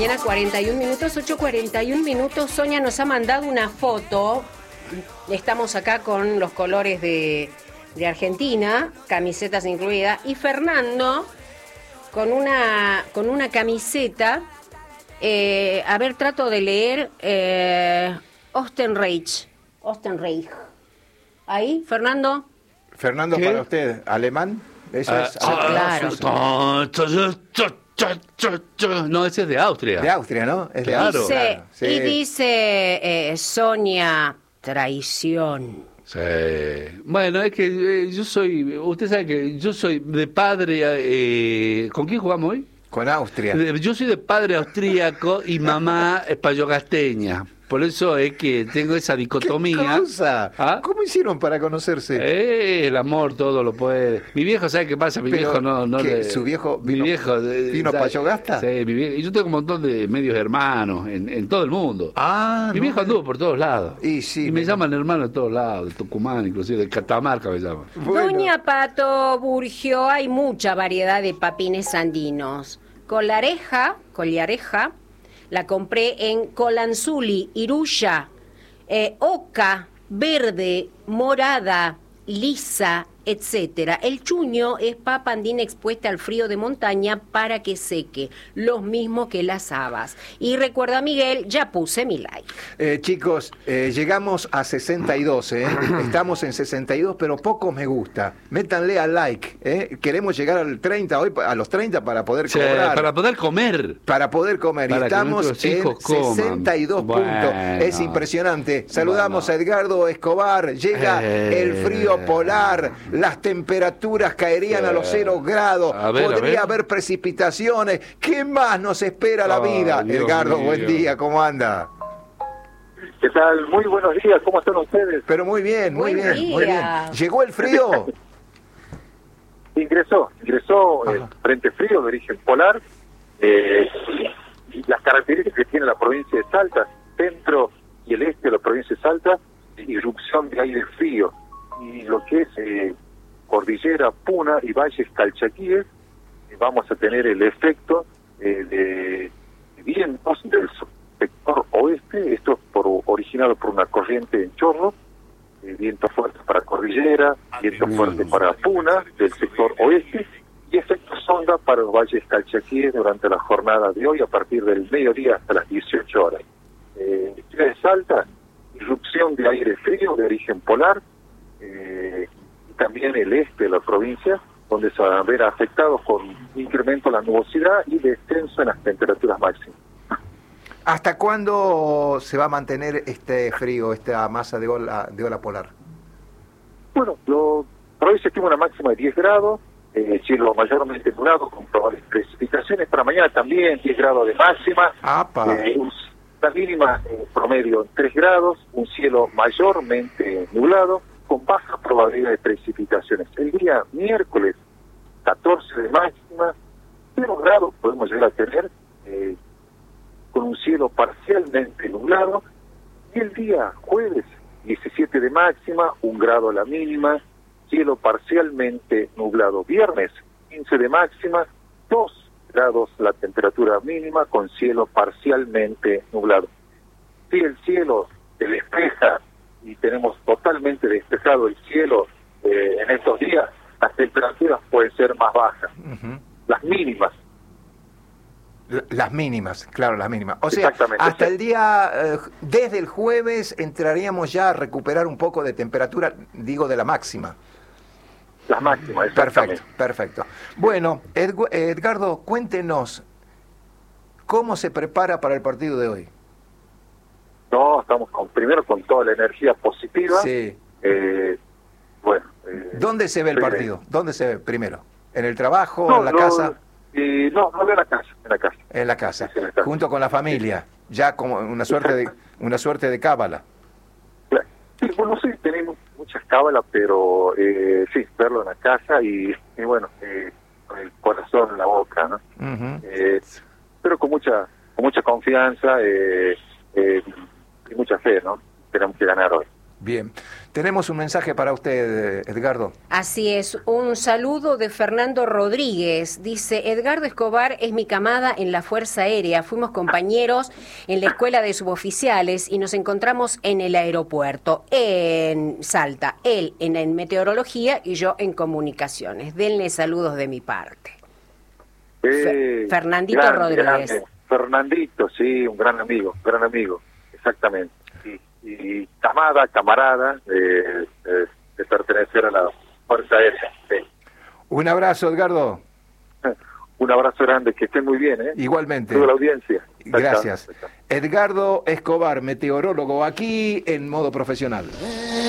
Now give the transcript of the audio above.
mañana, 41 minutos, 8:41 minutos. Sonia nos ha mandado una foto. Estamos acá con los colores de Argentina, camisetas incluidas, y Fernando con una camiseta. A ver, trato de leer Ostenreich. Ahí, Fernando. Fernando, ¿Qué? para usted, ¿alemán? Eso es claro. No, ese es de Austria. de Austria, ¿no? Es de Claro. Austria, Dice, claro, sí. y dice Sonia, traición. Sí. Bueno, es que usted sabe que yo soy de padre, ¿con quién jugamos hoy? Con Austria. Yo soy de padre austríaco y mamá españogasteña. Por eso es que tengo esa dicotomía. ¿Qué cosa? ¿Ah? ¿Cómo hicieron para conocerse? El amor todo lo puede. Mi viejo, ¿sabe qué pasa? Mi Pero, viejo no ¿qué? le... ¿Su viejo mi viejo vino ¿sabe? Payogasta? Sí, mi viejo. Y yo tengo un montón de medios hermanos en todo el mundo. Ah, Mi no. viejo anduvo por todos lados. Y sí, me bueno. llaman hermano de todos lados, de Tucumán, inclusive, de Catamarca me llaman. Bueno. Doña Pato Burgio, hay mucha variedad de papines andinos. Collareja, la compré en Colanzuli, Iruya, oca, verde, morada, lisa, etcétera. El chuño es papa andina expuesta al frío de montaña para que seque, lo mismo que las habas. Y recuerda, Miguel, ya puse mi like. Chicos, llegamos a 62, estamos en 62, pero poco me gusta. Métanle al like, queremos llegar al 30 hoy, a los 30 para poder Sí, cobrar. para poder comer. Para poder comer. Para Y que estamos nuestros en hijos coman. 62 puntos. Bueno. Es impresionante. Saludamos Bueno. a Edgardo Escobar. Llega el frío polar. Las temperaturas caerían a los 0 grados. A ver, Podría a ver. haber precipitaciones. ¿Qué más nos espera la Ay, vida? Dios Edgardo, mío. buen día. ¿Cómo anda? ¿Qué tal? Muy buenos días, ¿cómo están ustedes? Pero muy bien, muy Buen bien, muy bien. día. ¿Llegó el frío? Ingresó Ajá. frente frío de origen polar. Las características que tiene la provincia de Salta, centro y el este de la provincia de Salta, irrupción de aire frío. Y lo que es cordillera, Puna y valles calchaquíes, vamos a tener el efecto de vientos del sector oeste, esto es originado por una corriente en chorro, vientos fuertes para cordillera, vientos fuertes para Puna, del sector oeste, y efecto sonda para los valles calchaquíes durante la jornada de hoy, a partir del mediodía hasta las 18 horas. Ciudad de Salta, irrupción de aire frío de origen polar, y también el este de la provincia, donde se van a ver afectados con incremento de la nubosidad y descenso en las temperaturas máximas. ¿Hasta cuándo se va a mantener este frío, esta masa de ola polar? Bueno, para hoy se estima una máxima de 10 grados, cielo mayormente nublado con probables precipitaciones. Para mañana también 10 grados de máxima, ¡Apa! la mínima promedio en 3 grados, un cielo mayormente nublado con baja probabilidad de precipitaciones. El día miércoles 14 de máxima, 0 grados podemos llegar a tener, con un cielo parcialmente nublado, y el día jueves 17 de máxima, 1 grado la mínima, cielo parcialmente nublado. Viernes 15 de máxima, 2 grados la temperatura mínima con cielo parcialmente nublado. Si el cielo se despeja y tenemos totalmente despejado el cielo en estos días, las temperaturas pueden ser más bajas, las mínimas. Las mínimas, claro, las mínimas. O sea, Exactamente. hasta el día, desde el jueves entraríamos ya a recuperar un poco de temperatura, digo, de la máxima. Las máximas, exactamente. Perfecto. Bueno, Edgardo, cuéntenos, ¿cómo se prepara para el partido de hoy? No, estamos primero con toda la energía positiva. Sí. Bueno. ¿Dónde se ve el sí, partido? ¿Dónde se ve primero? ¿En el trabajo? No, ¿En la casa? No, en la casa, en la casa. En la casa, Sí, en la casa. junto con la familia, ya como una suerte de cábala. Sí, bueno, sí, tenemos muchas cábalas, pero sí, verlo en la casa y bueno, con el corazón en la boca, ¿no? Ujú. Pero con mucha confianza y mucha fe, ¿no? Tenemos que ganar hoy. Bien. Tenemos un mensaje para usted, Edgardo. Así es, un saludo de Fernando Rodríguez. Dice, Edgardo Escobar es mi camada en la Fuerza Aérea. Fuimos compañeros en la Escuela de Suboficiales y nos encontramos en el aeropuerto, en Salta. Él en meteorología y yo en comunicaciones. Denle saludos de mi parte. Fernandito Rodríguez. Grande. Fernandito, sí, un gran amigo, exactamente. Y camarada de pertenecer a la Fuerza Aérea. Sí. Un abrazo, Edgardo. Un abrazo grande, que estén muy bien, ¿eh? Igualmente. Toda la audiencia. Gracias. Edgardo Escobar, meteorólogo, aquí en Modo Profesional.